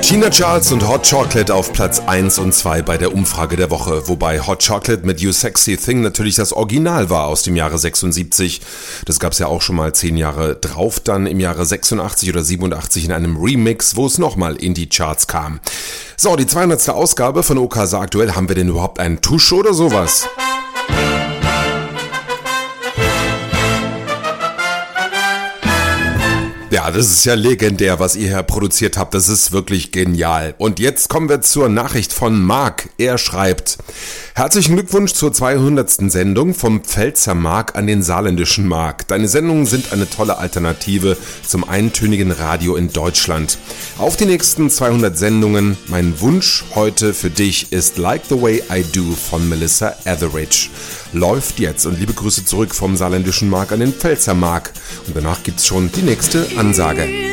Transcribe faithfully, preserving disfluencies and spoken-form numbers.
Tina Charles und Hot Chocolate auf Platz eins und zwei bei der Umfrage der Woche, wobei Hot Chocolate mit You Sexy Thing natürlich das Original war aus dem Jahre sechsundsiebzig. Das gab's ja auch schon mal zehn Jahre drauf, dann im Jahre sechsundachtzig oder siebenundachtzig in einem Remix, wo es nochmal in die Charts kam. So, die zweihundertste Ausgabe von O K S A aktuell. Haben wir denn überhaupt einen Tusch oder sowas? Ja, das ist ja legendär, was ihr hier produziert habt. Das ist wirklich genial. Und jetzt kommen wir zur Nachricht von Marc. Er schreibt: Herzlichen Glückwunsch zur zweihundertsten Sendung vom Pfälzer Marc an den saarländischen Marc. Deine Sendungen sind eine tolle Alternative zum eintönigen Radio in Deutschland. Auf die nächsten zweihundert Sendungen. Mein Wunsch heute für dich ist Like the Way I Do von Melissa Etheridge. Läuft jetzt und liebe Grüße zurück vom saarländischen Marc an den Pfälzer Marc. Und danach gibt's schon die nächste Ansage.